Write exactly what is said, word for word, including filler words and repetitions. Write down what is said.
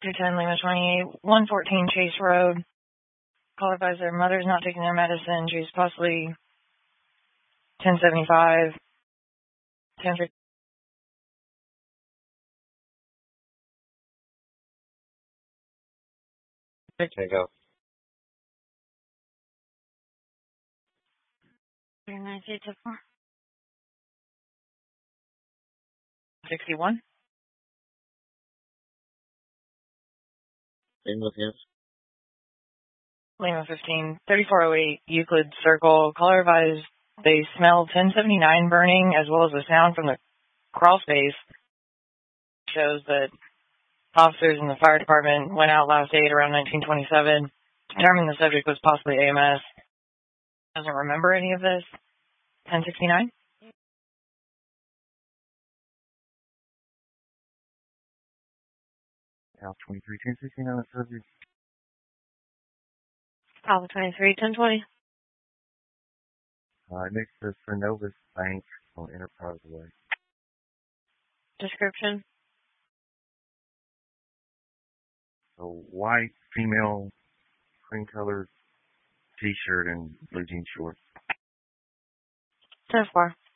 two ten Lima twenty-eight, one fourteen Chase Road. Call advised their mother's not taking their medicine. She's possibly ten seventy-five. ten fifty. Okay, go. sixty-one. Same with him. Lima fifteen, thirty-four oh eight Euclid Circle. Caller advised they smelled ten seventy-nine burning as well as the sound from the crawl space. Shows that officers in the fire department went out last date around nineteen twenty-seven. Determined the subject was possibly A M S. Doesn't remember any of this. ten sixty-nine. Al twenty-three, ten sixty-nine on the subject. Alpha twenty-three, ten twenty. Uh, next to Synovus Bank on Enterprise Way. Description. A white female, cream colored t-shirt and blue jean shorts. ten four.